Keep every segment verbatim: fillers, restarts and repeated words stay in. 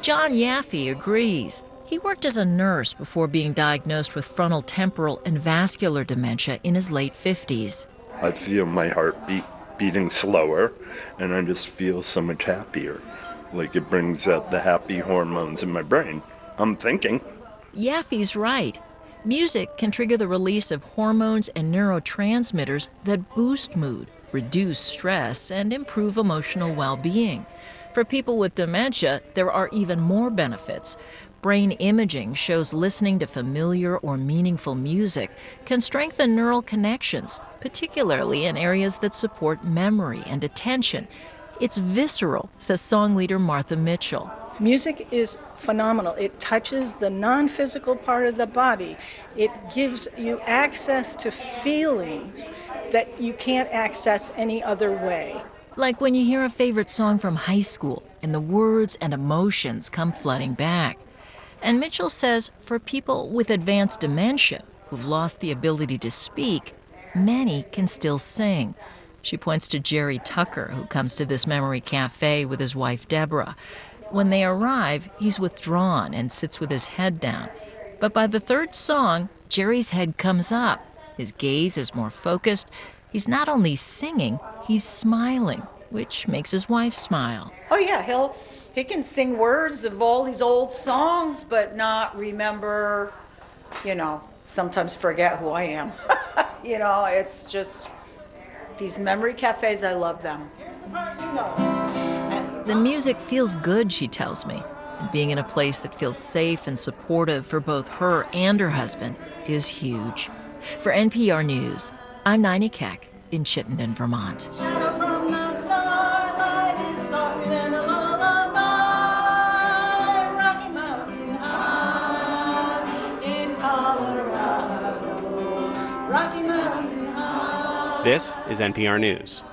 John Yaffe agrees. He worked as a nurse before being diagnosed with frontal temporal and vascular dementia in his late fifties. I feel my heart beat, beating slower, and I just feel so much happier. Like it brings out the happy hormones in my brain. I'm thinking. Yaffe's right. Music can trigger the release of hormones and neurotransmitters that boost mood, reduce stress, and improve emotional well-being. For people with dementia, there are even more benefits. Brain imaging shows listening to familiar or meaningful music can strengthen neural connections, particularly in areas that support memory and attention. It's visceral, says song leader Martha Mitchell. Music is phenomenal. It touches the non-physical part of the body. It gives you access to feelings that you can't access any other way. Like when you hear a favorite song from high school and the words and emotions come flooding back. And Mitchell says for people with advanced dementia who've lost the ability to speak, many can still sing. She points to Jerry Tucker, who comes to this memory cafe with his wife Deborah. When they arrive, he's withdrawn and sits with his head down. But by the third song, Jerry's head comes up. His gaze is more focused. He's not only singing, he's smiling, which makes his wife smile. Oh yeah, he'll he can sing words of all these old songs, but not remember, you know, sometimes forget who I am. You know, it's just these memory cafes, I love them. The music feels good, she tells me, and being in a place that feels safe and supportive for both her and her husband is huge. For N P R News, I'm Nina Keck in Chittenden, Vermont. This is N P R News.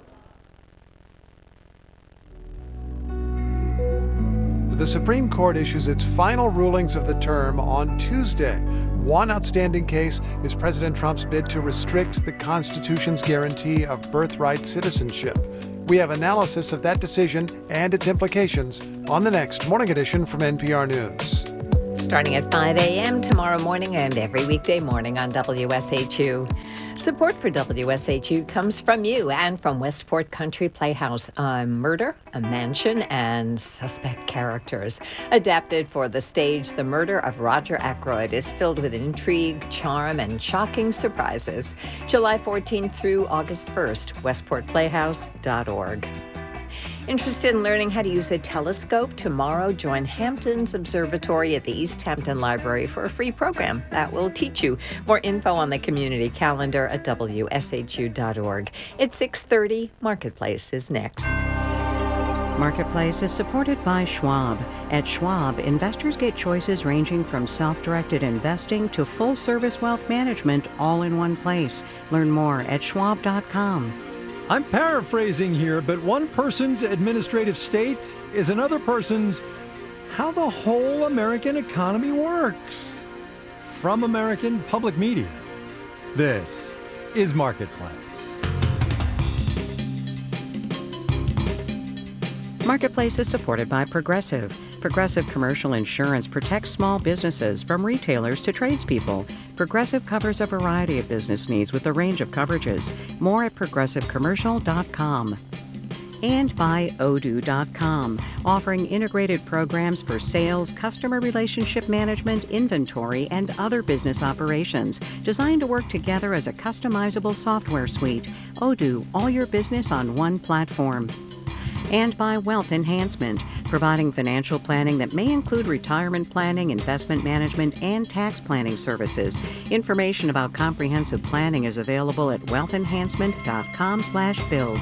The Supreme Court issues its final rulings of the term on Tuesday. One outstanding case is President Trump's bid to restrict the Constitution's guarantee of birthright citizenship. We have analysis of that decision and its implications on the next Morning Edition from N P R News. Starting at five a.m. tomorrow morning and every weekday morning on W S H U. Support for W S H U comes from you and from Westport Country Playhouse. A murder, a mansion, and suspect characters. Adapted for the stage, The Murder of Roger Ackroyd is filled with intrigue, charm, and shocking surprises. July fourteenth through August first, westport playhouse dot org. Interested in learning how to use a telescope? Tomorrow, join Hampton's Observatory at the East Hampton Library for a free program that will teach you. More info on the community calendar at W S H U dot org. At six thirty, Marketplace is next. Marketplace is supported by Schwab. At Schwab, investors get choices ranging from self-directed investing to full-service wealth management all in one place. Learn more at schwab dot com. I'm paraphrasing here, but one person's administrative state is another person's how the whole American economy works. From American Public Media, this is Marketplace. Marketplace is supported by Progressive. Progressive Commercial Insurance protects small businesses from retailers to tradespeople. Progressive covers a variety of business needs with a range of coverages. More at progressive commercial dot com. And by odoo dot com, offering integrated programs for sales, customer relationship management, inventory, and other business operations, designed to work together as a customizable software suite. Odoo, all your business on one platform. And by Wealth Enhancement, providing financial planning that may include retirement planning, investment management, and tax planning services. Information about comprehensive planning is available at wealth enhancement dot com slash build.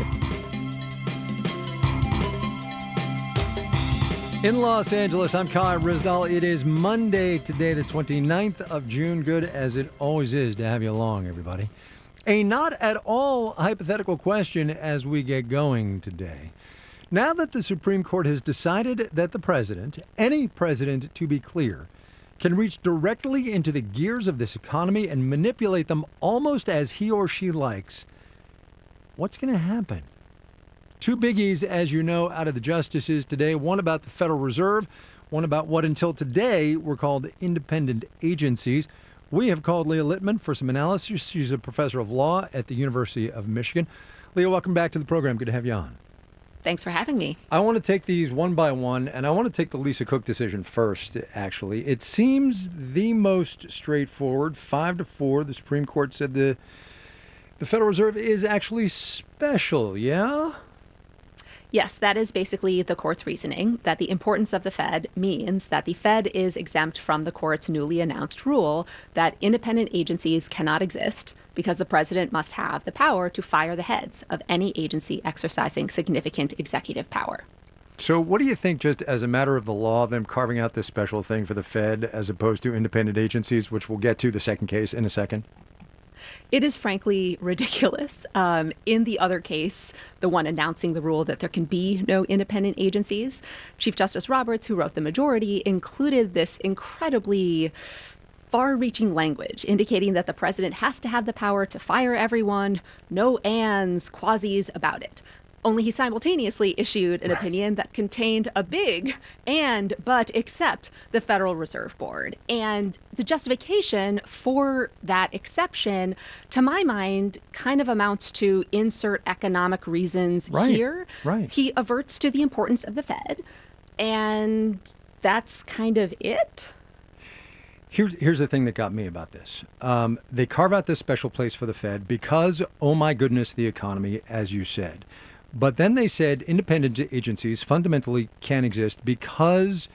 In Los Angeles, I'm Kai Rizdal. It is Monday today, the twenty-ninth of June. Good as it always is to have you along, everybody. A not at all hypothetical question as we get going today. Now that the Supreme Court has decided that the president, any president to be clear, can reach directly into the gears of this economy and manipulate them almost as he or she likes, what's going to happen? Two biggies, as you know, out of the justices today. One about the Federal Reserve, one about what until today were called independent agencies. We have called Leah Littman for some analysis. She's a professor of law at the University of Michigan. Leah, welcome back to the program. Good to have you on. Thanks for having me. I want to take these one by one, and I want to take the Lisa Cook decision first, actually. It seems the most straightforward. Five to four, the Supreme Court said the, the Federal Reserve is actually special, yeah? Yes, that is basically the court's reasoning, that the importance of the Fed means that the Fed is exempt from the court's newly announced rule that independent agencies cannot exist because the president must have the power to fire the heads of any agency exercising significant executive power. So what do you think, just as a matter of the law, them carving out this special thing for the Fed as opposed to independent agencies, which we'll get to the second case in a second? It is frankly ridiculous. Um, in the other case, the one announcing the rule that there can be no independent agencies, Chief Justice Roberts, who wrote the majority, included this incredibly far-reaching language indicating that the president has to have the power to fire everyone, no ands, quasis about it. Only he simultaneously issued an opinion that contained a big and but except the Federal Reserve Board. And the justification for that exception, to my mind, kind of amounts to insert economic reasons right, here. Right. He averts to the importance of the Fed, and that's kind of it. Here's, here's the thing that got me about this. Um, they carve out this special place for the Fed because, oh my goodness, the economy, as you said. But then they said independent agencies fundamentally can't exist because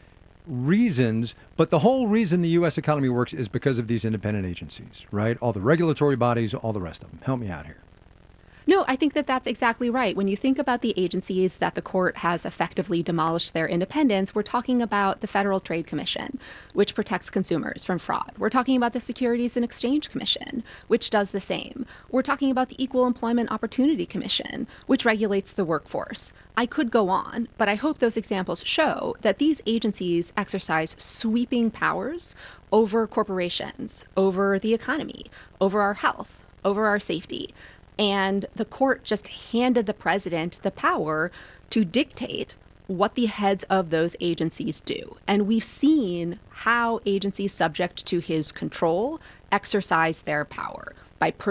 reasons, but the whole reason the U S economy works is because of these independent agencies, right? All the regulatory bodies, all the rest of them. Help me out here. No, I think that that's exactly right. When you think about the agencies that the court has effectively demolished their independence, we're talking about the Federal Trade Commission, which protects consumers from fraud. We're talking about the Securities and Exchange Commission, which does the same. We're talking about the Equal Employment Opportunity Commission, which regulates the workforce. I could go on, but I hope those examples show that these agencies exercise sweeping powers over corporations, over the economy, over our health, over our safety. And the court just handed the president the power to dictate what the heads of those agencies do. And we've seen how agencies subject to his control exercise their power by